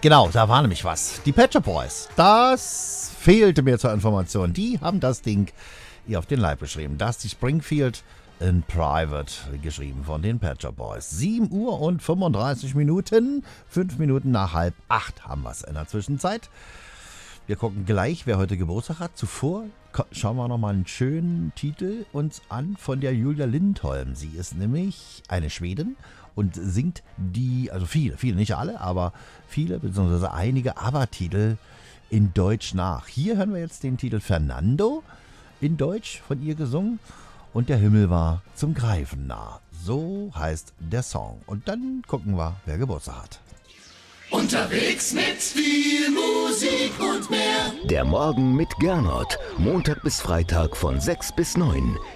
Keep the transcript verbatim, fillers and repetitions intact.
Genau, da war nämlich was. Die Pet Shop Boys, das fehlte mir zur Information. Die haben das Ding hier auf den Leib geschrieben. Dusty Springfield in Private, geschrieben von den Pet Shop Boys. sieben Uhr und fünfunddreißig Minuten, fünf Minuten nach halb acht haben wir es in der Zwischenzeit. Wir gucken gleich, wer heute Geburtstag hat. Zuvor schauen wir nochmal einen schönen Titel uns an von der Julia Lindholm. Sie ist nämlich eine Schwedin und singt die, also viele, viele, nicht alle, aber viele, beziehungsweise einige ABBA-Titel in Deutsch nach. Hier hören wir jetzt den Titel Fernando in Deutsch von ihr gesungen und der Himmel war zum Greifen nah. So heißt der Song. Und dann gucken wir, wer Geburtstag hat. Unterwegs mit viel Musik und mehr. Der Morgen mit Gernot. Montag bis Freitag von sechs bis neun.